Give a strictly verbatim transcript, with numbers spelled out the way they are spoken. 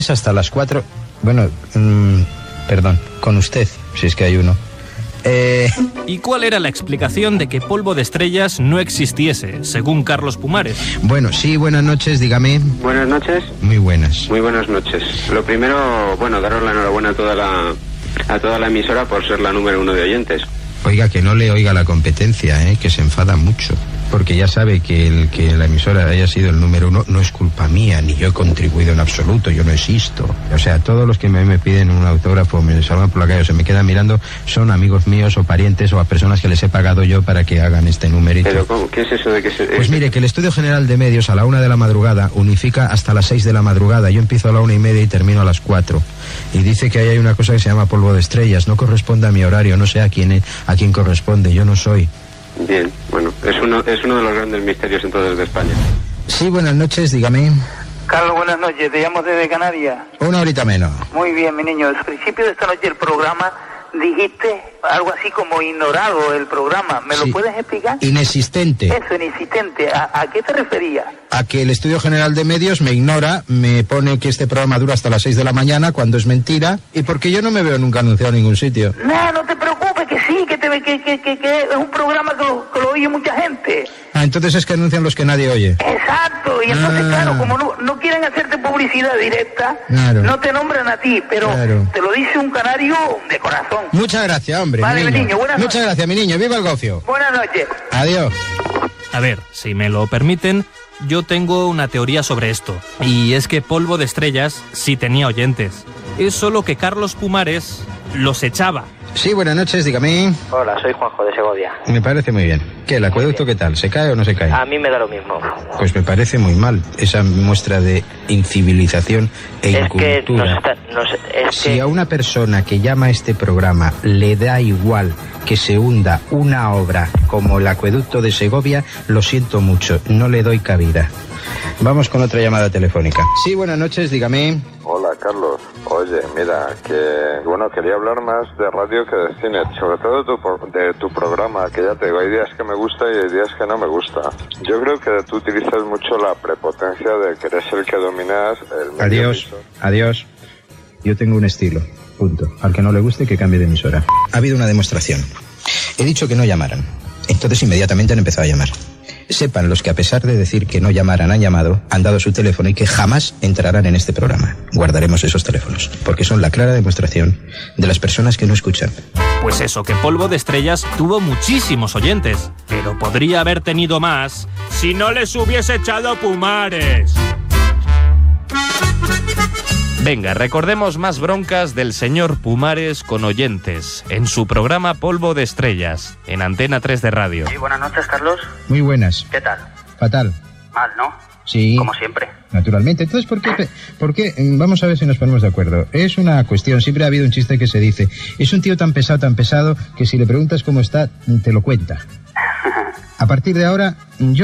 hasta las cuatro. Bueno, mmm, perdón, con usted, si es que hay uno. Eh... ¿Y cuál era la explicación de que Polvo de Estrellas no existiese, según Carlos Pumares? Bueno, sí, buenas noches, dígame. Buenas noches. Muy buenas. Muy buenas noches. Lo primero, bueno, daros la enhorabuena a toda la, a toda la emisora por ser la número uno de oyentes. Oiga, que no le oiga la competencia, ¿eh? Que se enfada mucho. Porque ya sabe que el que la emisora haya sido el número uno no es culpa mía, ni yo he contribuido en absoluto, yo no existo. O sea, todos los que me, me piden un autógrafo, me salgan por la calle o se me quedan mirando, son amigos míos o parientes o a personas que les he pagado yo para que hagan este numerito. ¿Pero cómo? ¿Qué es eso de que se...? Pues mire, que el Estudio General de Medios a la una de la madrugada unifica hasta las seis de la madrugada. Yo empiezo a la una y media y termino a las cuatro. Y dice que ahí hay una cosa que se llama Polvo de Estrellas. No corresponde a mi horario, no sé a quién, a quién corresponde, yo no soy. Bien, bueno, es uno, es uno de los grandes misterios entonces de España. Sí, buenas noches, dígame. Carlos, buenas noches, te llamo desde Canarias. Una horita menos. Muy bien, mi niño, al principio de esta noche el programa dijiste algo así como ignorado el programa, ¿me Sí. lo puedes explicar? Inexistente. Eso, inexistente, ¿a, a qué te referías? A que el Estudio General de Medios me ignora, me pone que este programa dura hasta las seis de la mañana, cuando es mentira, y porque yo no me veo nunca anunciado en ningún sitio. No, no te preocupes, que sí, que, te, que, que, que, que es un programa que lo, que lo oye mucha gente. Ah, entonces es que anuncian los que nadie oye. Exacto, y entonces, Ah. claro, como no, no quieren hacerte publicidad directa, Claro. no te nombran a ti, pero Claro. te lo dice un canario de corazón. Muchas gracias, hombre, Vale, mi mi niño. niño, buenas Muchas noches. gracias, mi niño. ¡Viva el gofio! Buenas noches. Adiós. A ver, si me lo permiten, yo tengo una teoría sobre esto. Y es que Polvo de Estrellas sí tenía oyentes. Es solo que Carlos Pumares los echaba. Sí, buenas noches, dígame. Hola, soy Juanjo de Segovia. Me parece muy bien. ¿Qué, el acueducto qué tal? ¿Se cae o no se cae? A mí me da lo mismo. Pues me parece muy mal esa muestra de incivilización e Es que incultura. nos está, nos, es Si que a una persona que llama a este programa le da igual que se hunda una obra como el acueducto de Segovia, lo siento mucho, no le doy cabida. Vamos con otra llamada telefónica. Sí, buenas noches, dígame. Hola, Carlos. Oye, mira, que bueno, quería hablar más de radio que de cine, sobre todo de tu, pro- de tu programa, que ya te digo, hay días que me gusta y hay días que no me gusta. Yo creo que tú utilizas mucho la prepotencia de que eres el que dominas el medio Adiós, emisor. adiós. Yo tengo un estilo, punto. Al que no le guste, que cambie de emisora. Ha habido una demostración. He dicho que no llamaran. Entonces inmediatamente han empezado a llamar. Sepan los que a pesar de decir que no llamaran han llamado, han dado su teléfono y que jamás entrarán en este programa. Guardaremos esos teléfonos, porque son la clara demostración de las personas que no escuchan. Pues eso, que Polvo de Estrellas tuvo muchísimos oyentes, pero podría haber tenido más si no les hubiese echado Pumares. Venga, recordemos más broncas del señor Pumares con oyentes en su programa Polvo de Estrellas, en Antena tres de Radio. Sí, buenas noches, Carlos. Muy buenas. ¿Qué tal? Fatal. Mal, ¿no? Sí. Como siempre. Naturalmente. Entonces, ¿por qué, ¿por qué? Vamos a ver si nos ponemos de acuerdo. Es una cuestión, siempre ha habido un chiste que se dice, es un tío tan pesado, tan pesado, que si le preguntas cómo está, te lo cuenta. A partir de ahora, yo